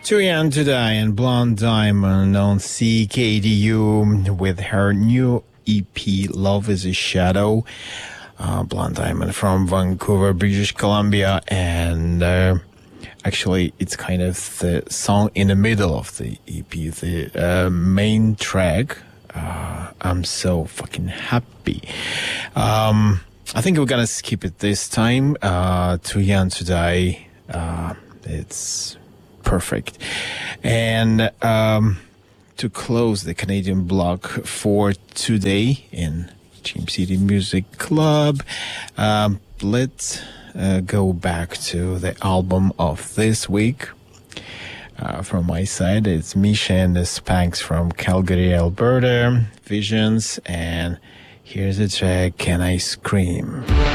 Too Young to Die and Blonde Diamond on CKDU with her new EP Love is a Shadow. Blonde Diamond from Vancouver, British Columbia, and actually it's kind of the song in the middle of the EP, the main track. I'm so fucking happy. I think we're gonna skip it this time. Too Young to Die. It's perfect. And to close the Canadian block for today in Dream City Music Club, let's go back to the album of this week. From my side, it's Misha and the Spanks from Calgary, Alberta, Visions, and here's the track, Can I Scream?